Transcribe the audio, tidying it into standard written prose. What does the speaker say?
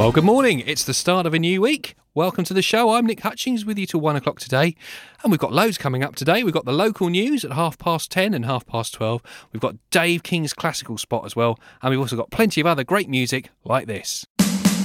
Well, good morning. It's the start of a new week. Welcome to the show. I'm Nick Hutchings with you till 1 o'clock today. And we've got loads coming up today. We've got the local news at 10:30 and 12:30. We've got Dave King's classical spot as well. And we've also got plenty of other great music like this.